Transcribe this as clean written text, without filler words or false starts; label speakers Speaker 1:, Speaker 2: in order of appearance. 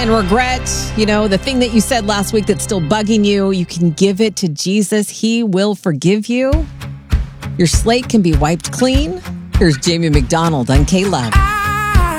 Speaker 1: And regret, the thing that you said last week that's still bugging you, you can give it to Jesus. He will forgive you. Your slate can be wiped clean. Here's Jamie McDonald on K-Love.